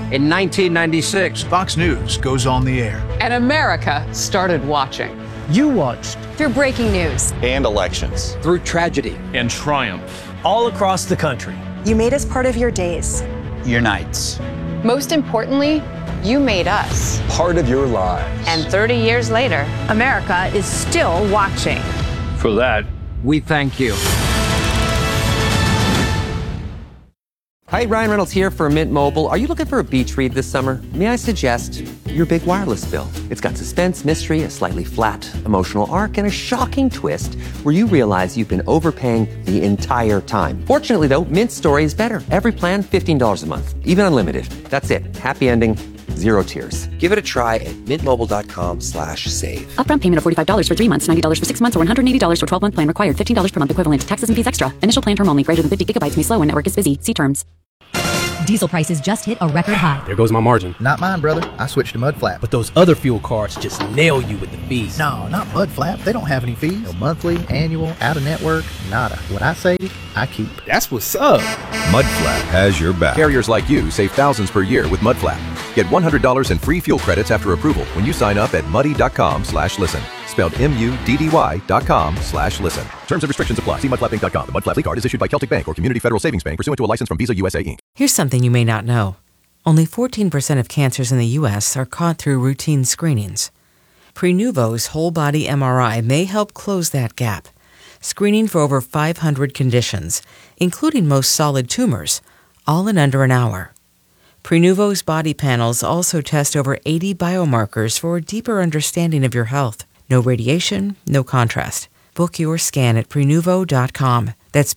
In 1996, Fox News goes on the air. And America started watching. You watched. Through breaking news. And elections. Through tragedy. And triumph. All across the country. You made us part of your days. Your nights. Most importantly, you made us part of your lives. And 30 years later, America is still watching. For that, we thank you. Hi, Ryan Reynolds here for Mint Mobile. Are you looking for a beach read this summer? May I suggest your big wireless bill? It's got suspense, mystery, a slightly flat, emotional arc, and a shocking twist where you realize you've been overpaying the entire time. Fortunately, though, Mint's story is better. Every plan, $15 a month, even unlimited. That's it. Happy ending, zero tears. Give it a try at mintmobile.com/save. Upfront payment of $45 for 3 months, $90 for 6 months, or $180 for 12-month plan required. $15 per month equivalent. Taxes and fees extra. Initial plan term only. Greater than 50 gigabytes may slow when network is busy. See terms. Diesel prices just hit a record high. There goes my margin. Not mine, brother. I switched to Mudflap. But those other fuel cards just nail you with the fees. No, not Mudflap. They don't have any fees. No monthly, annual, out-of-network, nada. What I save, I keep. That's what's up. Mudflap has your back. Carriers like you save thousands per year with Mudflap. Get $100 in free fuel credits after approval when you sign up at muddy.com/listen. Spelled MUDDY.com/listen. Terms and restrictions apply. See mudflapping.com. The Mudflap card is issued by Celtic Bank or Community Federal Savings Bank pursuant to a license from Visa USA Inc. Here's something you may not know. Only 14% of cancers in the U.S. are caught through routine screenings. Prenuvo's whole-body MRI may help close that gap, screening for over 500 conditions, including most solid tumors, all in under an hour. Prenuvo's body panels also test over 80 biomarkers for a deeper understanding of your health. No radiation, no contrast. Book your scan at Prenuvo.com. That's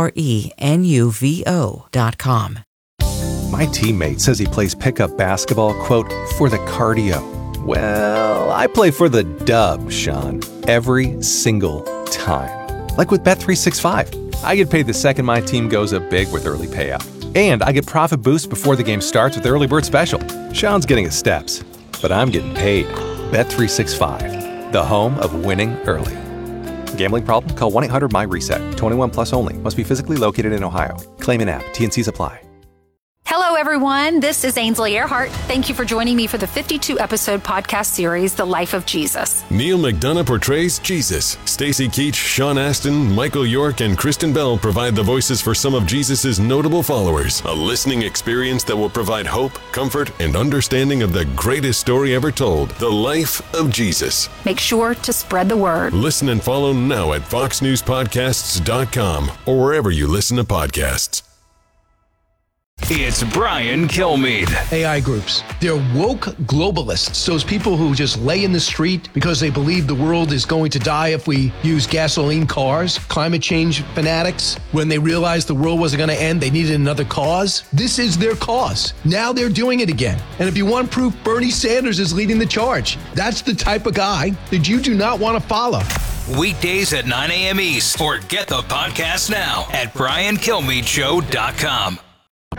Prenuvo.com. My teammate says he plays pickup basketball, quote, for the cardio. Well, I play for the dub, Sean, every single time. Like with Bet365. I get paid the second my team goes up big with early payout. And I get profit boosts before the game starts with Early Bird Special. Sean's getting his steps, but I'm getting paid. Bet365, the home of winning early. Gambling problem? Call 1-800-MY-RESET. 21 plus only. Must be physically located in Ohio. Claim in app. T&Cs apply. Hello, everyone. This is Ainsley Earhart. Thank you for joining me for the 52-episode podcast series, The Life of Jesus. Neil McDonough portrays Jesus. Stacy Keach, Sean Astin, Michael York, and Kristen Bell provide the voices for some of Jesus' notable followers. A listening experience that will provide hope, comfort, and understanding of the greatest story ever told, The Life of Jesus. Make sure to spread the word. Listen and follow now at foxnewspodcasts.com or wherever you listen to podcasts. It's Brian Kilmeade. AI groups. They're woke globalists. Those people who just lay in the street because they believe the world is going to die if we use gasoline cars. Climate change fanatics. When they realized the world wasn't going to end, they needed another cause. This is their cause. Now they're doing it again. And if you want proof, Bernie Sanders is leading the charge. That's the type of guy that you do not want to follow. Weekdays at 9 a.m. East. Or get the podcast now at BrianKilmeadeShow.com.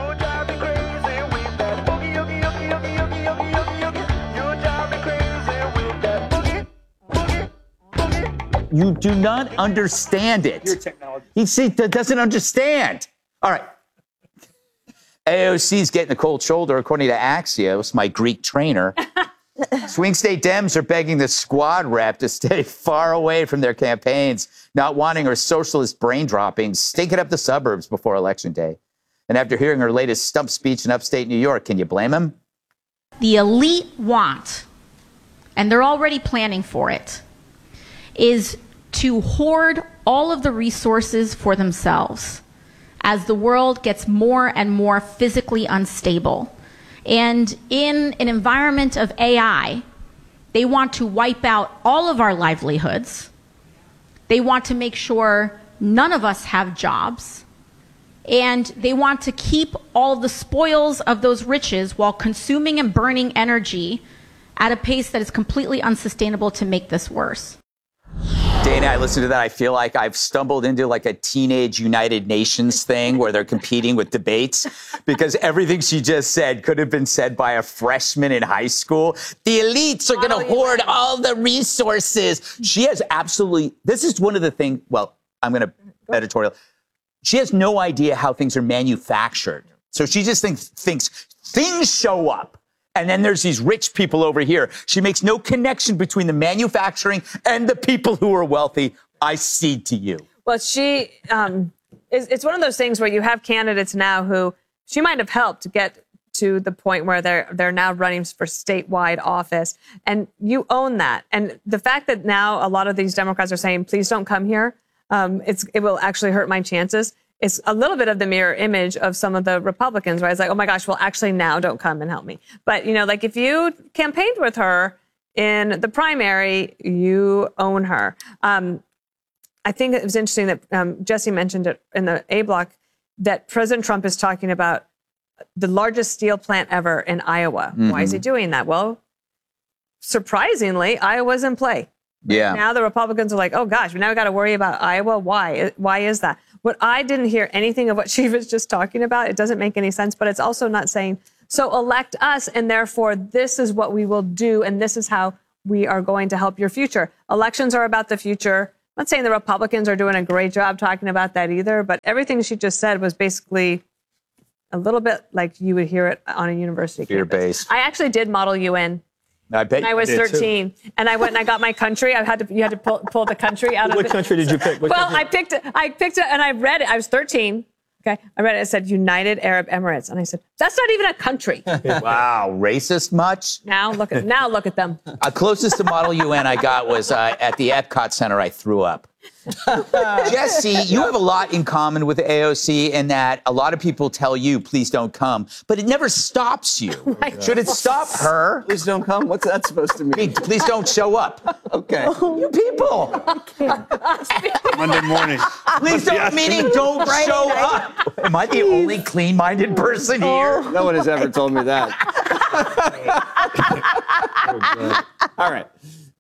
You do not understand it. Your technology. He doesn't understand. All right. AOC's getting a cold shoulder, according to Axios, my Greek trainer. Swing state Dems are begging the squad rep to stay far away from their campaigns, not wanting her socialist brain droppings stinking up the suburbs before Election Day. And after hearing her latest stump speech in upstate New York, can you blame him? The elite want, and they're already planning for it, is to hoard all of the resources for themselves as the world gets more and more physically unstable. And in an environment of AI, they want to wipe out all of our livelihoods. They want to make sure none of us have jobs. And they want to keep all the spoils of those riches while consuming and burning energy at a pace that is completely unsustainable to make this worse. Dana, I listen to that. I feel like I've stumbled into like a teenage United Nations thing where they're competing with debates because everything she just said could have been said by a freshman in high school. The elites are going to hoard all the resources. She has absolutely, this is one of the things, well, I'm going to editorial. She has no idea how things are manufactured. So she just thinks things show up. And then there's these rich people over here. She makes no connection between the manufacturing and the people who are wealthy. I cede to you. Well, she it's one of those things where you have candidates now who she might have helped get to the point where they're now running for statewide office, and you own that. And the fact that now a lot of these Democrats are saying, please don't come here, it will actually hurt my chances. It's a little bit of the mirror image of some of the Republicans, where it's like, oh my gosh, well, actually now don't come and help me. But, like if you campaigned with her in the primary, you own her. I think it was interesting that Jesse mentioned it in the A block, that President Trump is talking about the largest steel plant ever in Iowa. Mm-hmm. Why is he doing that? Well, surprisingly, Iowa's in play. Yeah. Now the Republicans are like, oh gosh, we now got to worry about Iowa. Why? Why is that? What I didn't hear anything of what she was just talking about. It doesn't make any sense, but it's also not saying, so elect us, and therefore this is what we will do, and this is how we are going to help your future. Elections are about the future. I'm not saying the Republicans are doing a great job talking about that either, but everything she just said was basically a little bit like you would hear it on a university campus. Fear-based. I actually did Model UN. I bet when I was 13, and I went and I got my country. You had to pull the country out of What country did you pick? I picked it, and I read it. I was 13. Okay, I read it. It said United Arab Emirates, and I said, that's not even a country. Wow, racist much? Now look at them. Closest to Model UN I got was at the Epcot Center. I threw up. Jesse, you have a lot in common with AOC in that a lot of people tell you, please don't come, but it never stops you. Right. Should it stop her? Please don't come? What's that supposed to mean? Please don't show up. Okay. You people. Monday morning. Please don't, meaning don't show up. Am I the only clean-minded person here? No one has ever told me that. All right.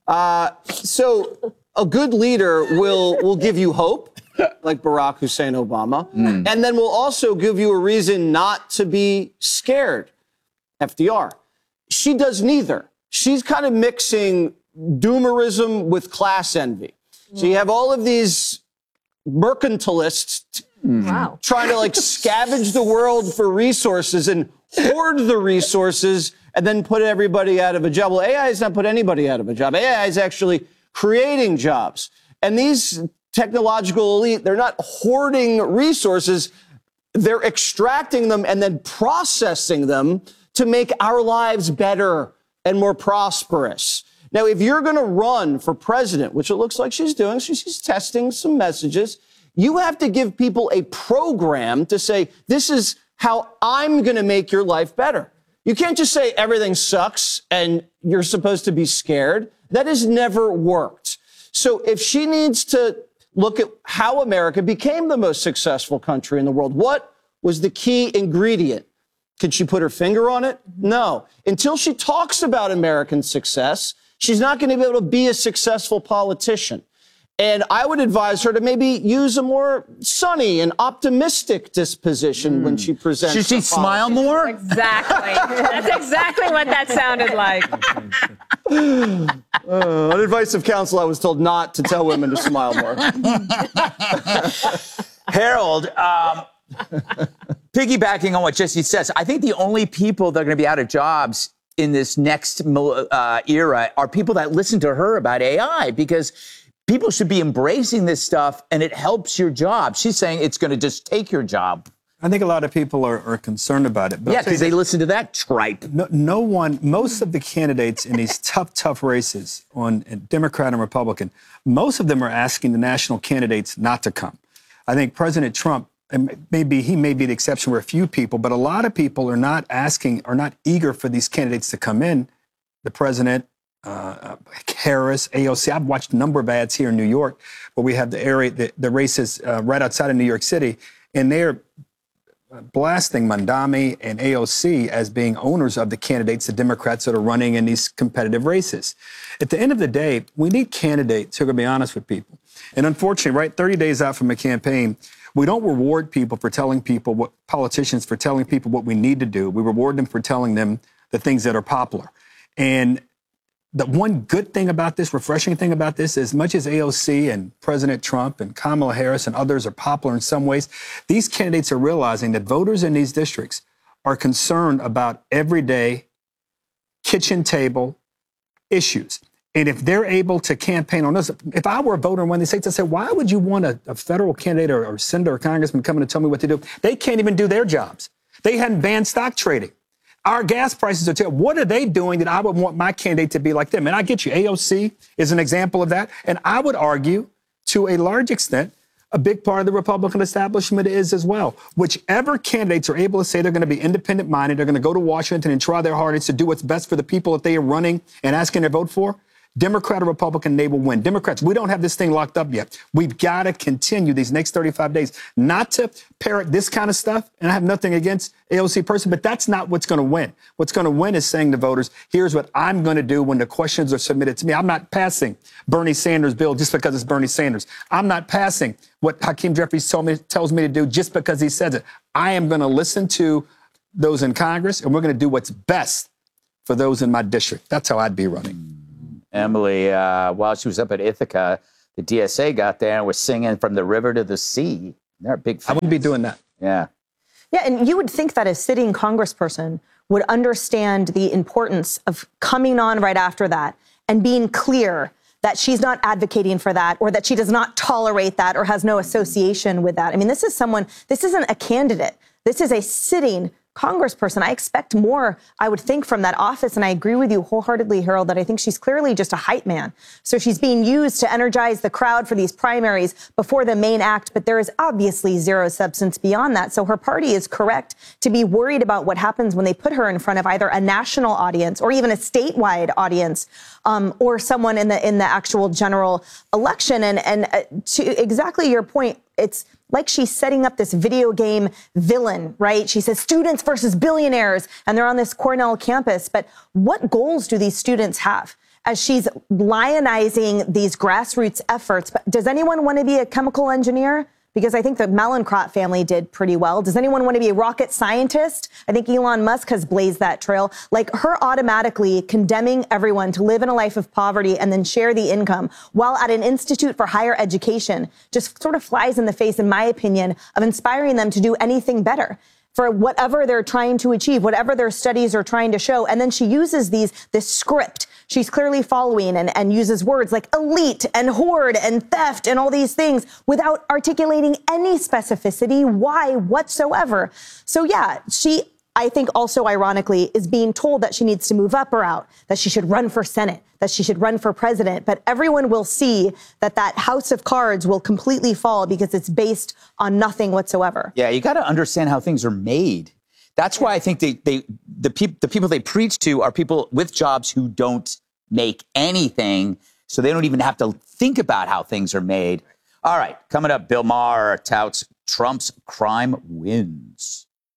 So a good leader will give you hope, like Barack Hussein Obama, and then will also give you a reason not to be scared, FDR. She does neither. She's kind of mixing doomerism with class envy. So you have all of these mercantilists trying to scavenge the world for resources and hoard the resources and then put everybody out of a job. Well, AI has not put anybody out of a job. AI is actually creating jobs. And these technological elite, they're not hoarding resources. They're extracting them and then processing them to make our lives better and more prosperous. Now, if you're going to run for president, which it looks like she's doing, she's testing some messages, you have to give people a program to say, this is how I'm going to make your life better. You can't just say everything sucks and you're supposed to be scared. That has never worked. So if she needs to look at how America became the most successful country in the world, what was the key ingredient? Could she put her finger on it? No. Until she talks about American success, she's not going to be able to be a successful politician. And I would advise her to maybe use a more sunny and optimistic disposition when she presents. Should she smile more? Exactly. That's exactly what that sounded like. On advice of counsel, I was told not to tell women to smile more. Harold, piggybacking on what Jesse says, I think the only people that are going to be out of jobs in this next era are people that listen to her about AI, because people should be embracing this stuff and it helps your job. She's saying it's going to just take your job. I think a lot of people are concerned about it. But yeah, because they listen to that tripe. No one, most of the candidates in these tough races on Democrat and Republican, most of them are asking the national candidates not to come. I think President Trump, he may be the exception where a few people, but a lot of people are not eager for these candidates to come in. The president, Harris, AOC. I've watched a number of ads here in New York where we have the races right outside of New York City, and they're blasting Mandami and AOC as being owners of the candidates, the Democrats that are running in these competitive races. At the end of the day, we need candidates who are going to be honest with people. And unfortunately, 30 days out from a campaign, we don't reward people for telling people politicians for telling people what we need to do. We reward them for telling them the things that are popular. And the one good thing about this, refreshing thing about this, as much as AOC and President Trump and Kamala Harris and others are popular in some ways, these candidates are realizing that voters in these districts are concerned about everyday kitchen table issues. And if they're able to campaign on this, if I were a voter in one of these states, I'd say, why would you want a federal candidate or senator or congressman coming to tell me what to do? They can't even do their jobs. They hadn't banned stock trading. Our gas prices are terrible. What are they doing that I would want my candidate to be like them? And I get you. AOC is an example of that. And I would argue, to a large extent, a big part of the Republican establishment is as well. Whichever candidates are able to say they're going to be independent-minded, they're going to go to Washington and try their hardest to do what's best for the people that they are running and asking their vote for, Democrat or Republican, they will win. Democrats, we don't have this thing locked up yet. We've got to continue these next 35 days not to parrot this kind of stuff. And I have nothing against AOC person, but that's not what's going to win. What's going to win is saying to voters, here's what I'm going to do when the questions are submitted to me. I'm not passing Bernie Sanders' bill just because it's Bernie Sanders. I'm not passing what Hakeem Jeffries tells me to do just because he says it. I am going to listen to those in Congress, and we're going to do what's best for those in my district. That's how I'd be running. Emily, while she was up at Ithaca, the DSA got there and was singing From the River to the Sea. They're big fans. I wouldn't be doing that. Yeah. Yeah, and you would think that a sitting congressperson would understand the importance of coming on right after that and being clear that she's not advocating for that or that she does not tolerate that or has no association with that. I mean, this isn't a candidate. This is a sitting congressperson. I expect more, I would think, from that office. And I agree with you wholeheartedly, Harold, that I think she's clearly just a hype man. So she's being used to energize the crowd for these primaries before the main act. But there is obviously zero substance beyond that. So her party is correct to be worried about what happens when they put her in front of either a national audience or even a statewide audience, or someone in the actual general election. And to exactly your point, it's like she's setting up this video game villain, right? She says students versus billionaires, and they're on this Cornell campus. But what goals do these students have? As she's lionizing these grassroots efforts, but does anyone want to be a chemical engineer? Because I think the Mallinckrodt family did pretty well. Does anyone want to be a rocket scientist? I think Elon Musk has blazed that trail. Like, her automatically condemning everyone to live in a life of poverty and then share the income while at an institute for higher education just sort of flies in the face, in my opinion, of inspiring them to do anything better for whatever they're trying to achieve, whatever their studies are trying to show. And then she uses this script she's clearly following and uses words like elite and hoard and theft and all these things without articulating any specificity, why whatsoever. So yeah, she, I think also ironically, is being told that she needs to move up or out, that she should run for Senate, that she should run for president. But everyone will see that house of cards will completely fall because it's based on nothing whatsoever. Yeah, you got to understand how things are made. That's why I think the people they preach to are people with jobs who don't make anything, so they don't even have to think about how things are made. All right, coming up, Bill Maher touts Trump's crime wins.